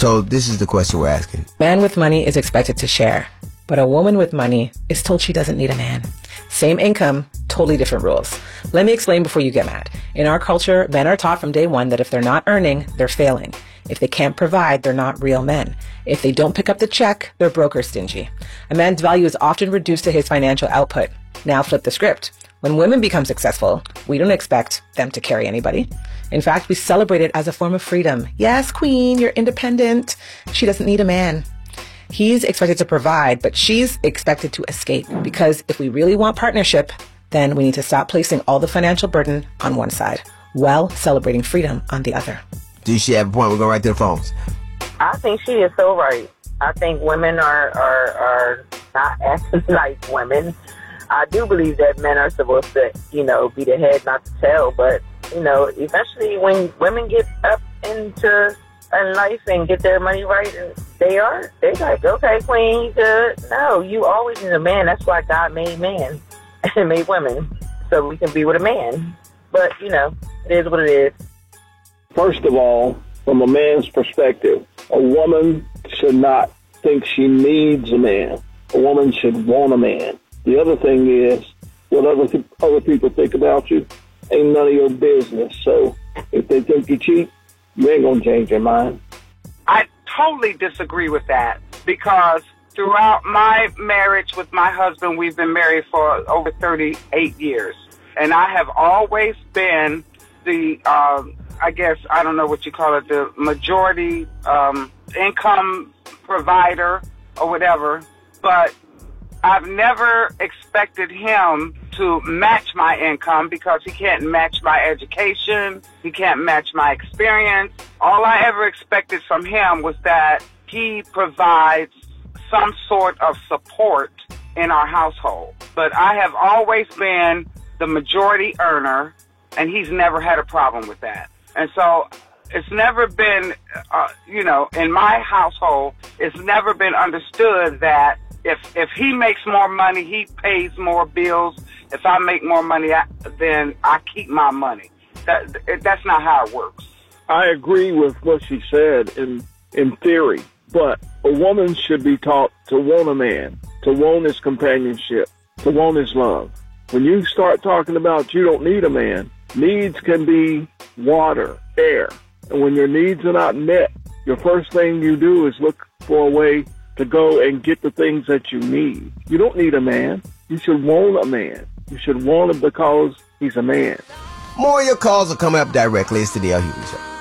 So this is the question we're asking. Man with money is expected to share, but a woman with money is told she doesn't need a man. Same income, totally different rules. Let me explain before you get mad. In our culture, men are taught from day one that if they're not earning, they're failing. If they can't provide, they're not real men. If they don't pick up the check, they're broke or stingy. A man's value is often reduced to his financial output. Now flip the script. When women become successful, we don't expect them to carry anybody. In fact, we celebrate it as a form of freedom. Yes, queen, you're independent. She doesn't need a man. He's expected to provide, but she's expected to escape. Because if we really want partnership, then we need to stop placing all the financial burden on one side while celebrating freedom on the other. Do she have a point? We're going right to the phones. I think she is so right. I think women are not acting like women. I do believe that men are supposed to, be the head, not the tail. But, eventually when women get up into life and get their money right, and they're like, okay, queen, you good. No, you always need a man. That's why God made man and made women, so we can be with a man. But, it is what it is. First of all, from a man's perspective, a woman should not think she needs a man. A woman should want a man. The other thing is, what other people think about you ain't none of your business. So if they think you cheap, you ain't going to change your mind. I totally disagree with that, because throughout my marriage with my husband, we've been married for over 38 years. And I have always been the, I guess, I don't know what you call it, the majority income provider or whatever. But I've never expected him to match my income, because he can't match my education. He can't match my experience. All I ever expected from him was that he provides some sort of support in our household. But I have always been the majority earner, and he's never had a problem with that. And so it's never been, in my household, it's never been understood that if he makes more money, he pays more bills. If I make more money, then I keep my money. That's not how it works. I agree with what she said in theory, but a woman should be taught to want a man, to want his companionship, to want his love. When you start talking about you don't need a man, needs can be water, air. And when your needs are not met, your first thing you do is look for a way to go and get the things that you need. You don't need a man. You should want a man. You should want him because he's a man. More of your calls are coming up directly. It's the Dale Hughley Show.